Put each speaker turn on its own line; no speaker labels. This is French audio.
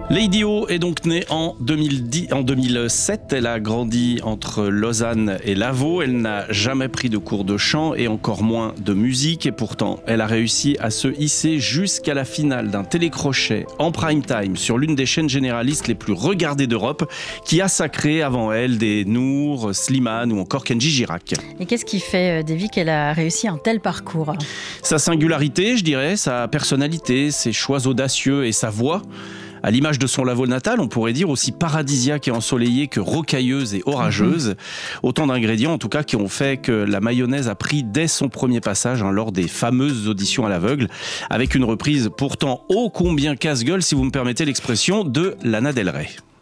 Lady O est donc née en 2007. Elle a grandi entre Lausanne et Lavaux. Elle n'a jamais pris de cours de chant et encore moins de musique. Et pourtant, elle a réussi à se hisser jusqu'à la finale d'un télécrochet en prime time sur l'une des chaînes généralistes les plus regardées d'Europe, qui a sacré avant elle des Nour, Slimane ou encore Kenji Girac.
Et qu'est-ce qui fait, Davy, qu'elle a réussi un tel parcours ?
Sa singularité, je dirais, sa personnalité, ses choix audacieux et sa voix. À l'image de son Lavaux natal, on pourrait dire aussi paradisiaque et ensoleillée que rocailleuse et orageuse. Autant d'ingrédients, en tout cas, qui ont fait que la mayonnaise a pris dès son premier passage lors des fameuses auditions à l'aveugle, avec une reprise pourtant ô combien casse-gueule, si vous me permettez l'expression, de Lana Del Rey.